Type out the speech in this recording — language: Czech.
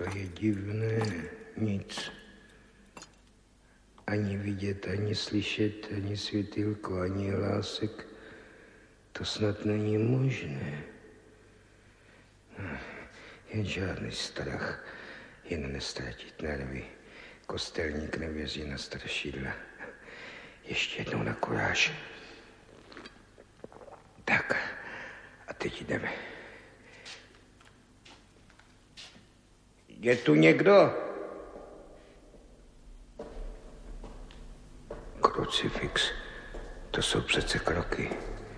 To je divné, nic. Ani vidět, ani slyšet, ani světýlko, ani hlásek. To snad není možné. Jen žádný strach, jen nestratit nervy. Kostelník nevěří na strašidla. Ještě jednou na kuráž. Tak, a teď jdeme. Je tu někdo? Krucifix, to jsou přece kroky.